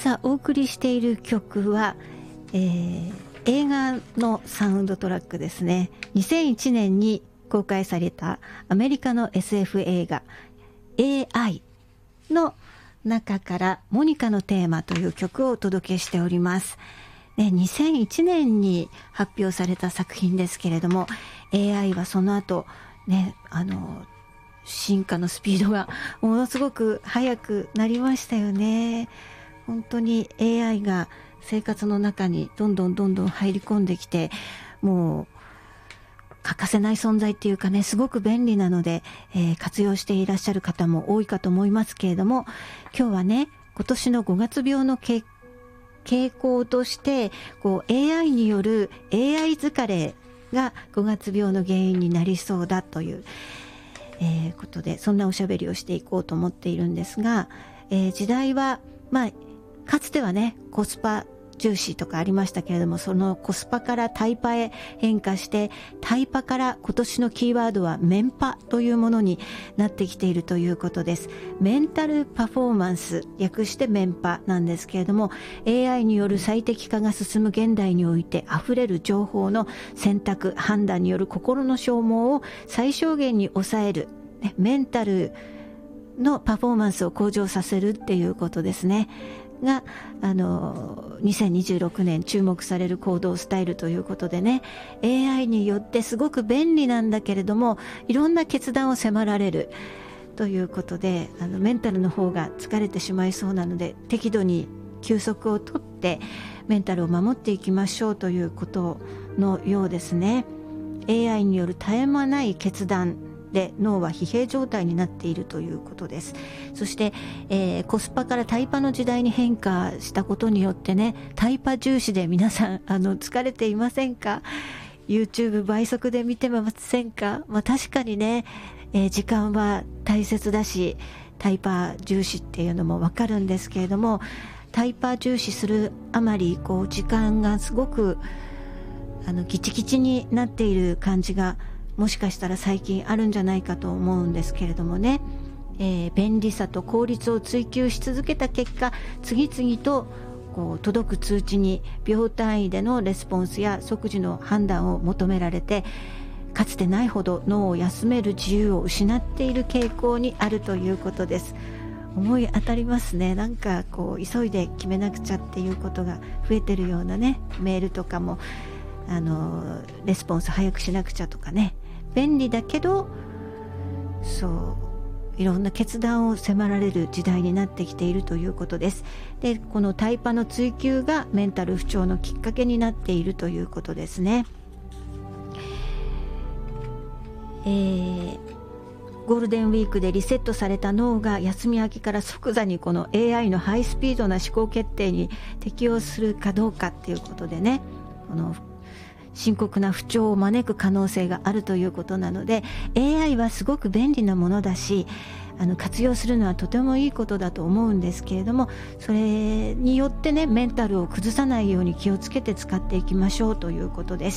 さあお送りしている曲は、映画のサウンドトラックですね。2001年に公開されたアメリカの SF 映画 AI の中からモニカのテーマという曲をお届けしております。2001年に発表された作品ですけれども、 AI はその後ね、進化のスピードがものすごく速くなりましたよね。本当に AI が生活の中にどんどん入り込んできて、もう欠かせない存在っていうかね、すごく便利なので、活用していらっしゃる方も多いかと思いますけれども、今日はね、今年の5月病の傾向として、AI による AI 疲れが5月病の原因になりそうだという、ことで、そんなおしゃべりをしていこうと思っているんですが、時代はかつてはね、コスパ重視とかありましたけれども、そのコスパからタイパへ変化して、タイパから今年のキーワードはメンパというものになってきているということです。メンタルパフォーマンス、略してメンパなんですけれども、 AI による最適化が進む現代において、溢れる情報の選択判断による心の消耗を最小限に抑える、メンタルのパフォーマンスを向上させるっていうことですねが、2026年注目される行動スタイルということでね、 AI によってすごく便利なんだけれども、いろんな決断を迫られるということで、メンタルの方が疲れてしまいそうなので、適度に休息をとってメンタルを守っていきましょうということのようですね。 AI による絶え間ない決断で脳は疲弊状態になっているということです。そして、コスパからタイパの時代に変化したことによってね、タイパ重視で皆さん疲れていませんか？ YouTube 倍速で見てませんか？確かにね、時間は大切だし、タイパ重視っていうのもわかるんですけれども、タイパ重視するあまり時間がすごくギチギチになっている感じがもしかしたら最近あるんじゃないかと思うんですけれどもね、便利さと効率を追求し続けた結果、次々と届く通知に秒単位でのレスポンスや即時の判断を求められて、かつてないほど脳を休める自由を失っている傾向にあるということです。思い当たりますね。なんか急いで決めなくちゃっていうことが増えてるようなね、メールとかもレスポンス早くしなくちゃとかね、便利だけどいろんな決断を迫られる時代になってきているということです。で、このタイパの追求がメンタル不調のきっかけになっているということですね。ゴールデンウィークでリセットされた脳が休み明けから即座にこの AI のハイスピードな思考決定に適応するかどうかっていうことでね、この深刻な不調を招く可能性があるということなので、 AI はすごく便利なものだし、活用するのはとてもいいことだと思うんですけれども、それによってね、メンタルを崩さないように気をつけて使っていきましょうということです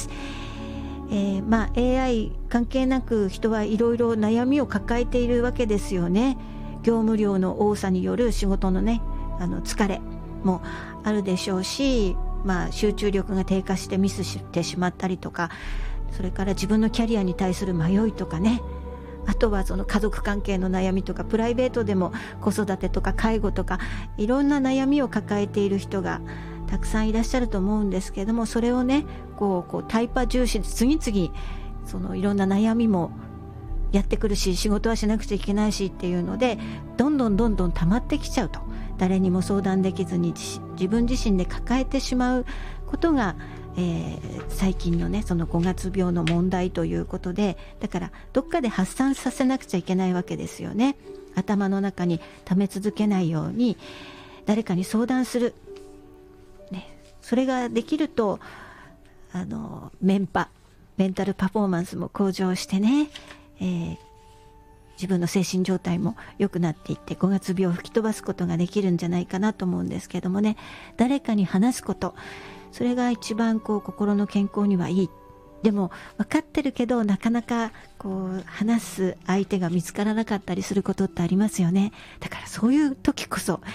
。AI 関係なく人はいろいろ悩みを抱えているわけですよね。業務量の多さによる仕事のね、疲れもあるでしょうし、集中力が低下してミスしてしまったりとか、それから自分のキャリアに対する迷いとかね、あとはその家族関係の悩みとか、プライベートでも子育てとか介護とか、いろんな悩みを抱えている人がたくさんいらっしゃると思うんですけれども、それをね、タイパ重視で次々そのいろんな悩みもやってくるし、仕事はしなくちゃいけないしっていうので、どんどん溜まってきちゃうと、誰にも相談できずに自分自身で抱えてしまうことが、最近のね、その5月病の問題ということで、だからどっかで発散させなくちゃいけないわけですよね。頭の中に溜め続けないように誰かに相談する、それができるとメンタルパフォーマンスも向上してね、自分の精神状態も良くなっていって、5月病を吹き飛ばすことができるんじゃないかなと思うんですけどもね、誰かに話すこと、それが一番心の健康にはいい。でも分かってるけど、なかなか話す相手が見つからなかったりすることってありますよね。だからそういう時こそ